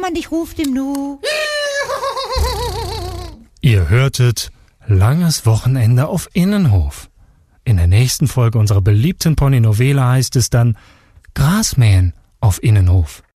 jemand, ich ruf dem nu. Ihr hörtet Langes Wochenende auf Innenhof. In der nächsten Folge unserer beliebten Pony-Novela heißt es dann Grasmähen auf Innenhof.